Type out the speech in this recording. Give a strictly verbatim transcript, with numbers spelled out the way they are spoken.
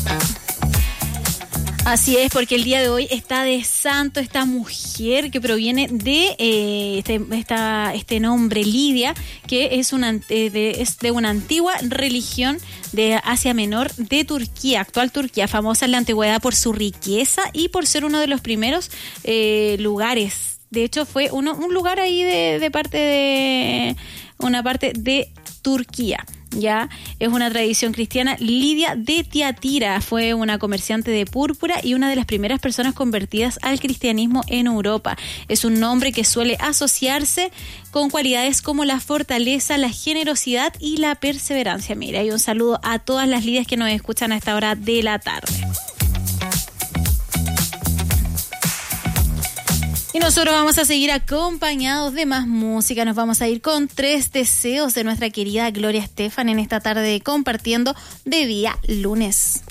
Así es, porque el día de hoy está de santo esta mujer que proviene de eh, este, esta, este nombre, Lidia, que es, una, eh, de, es de una antigua religión de Asia Menor de Turquía, actual Turquía, famosa en la antigüedad por su riqueza y por ser uno de los primeros eh, lugares. De hecho, fue uno, un lugar ahí de, de parte de una parte de Turquía. Ya es una tradición cristiana. Lidia de Tiatira fue una comerciante de púrpura y una de las primeras personas convertidas al cristianismo en Europa. Es un nombre que suele asociarse con cualidades como la fortaleza, la generosidad y la perseverancia. Mira, y un saludo a todas las Lidias que nos escuchan a esta hora de la tarde. Y nosotros vamos a seguir acompañados de más música. Nos vamos a ir con Tres Deseos de nuestra querida Gloria Estefan en esta tarde compartiendo de día lunes.